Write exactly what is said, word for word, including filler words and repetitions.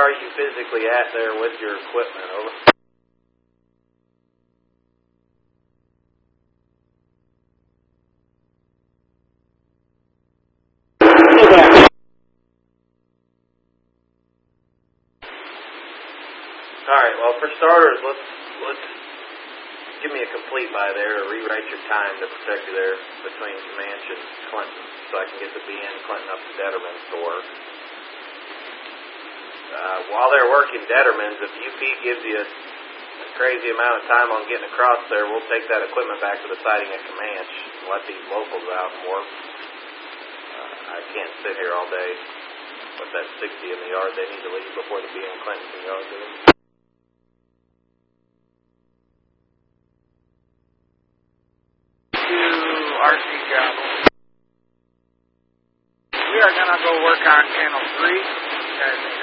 are you physically at there with your equipment? Over. Alright, well for starters, let's let's give me a complete by there, or rewrite your time to protect you there between Comanche and Clinton, so I can get the B N Clinton up to Detterman's door. Uh, while they're working Detterman's, if U P gives you a, a crazy amount of time on getting across there, we'll take that equipment back to the siding at Comanche and let these locals out and work. Uh, I can't sit here all day with that sixty in the yard. They need to leave before the B N Clinton can go to them. R C Travel. We are going to go work on Channel three.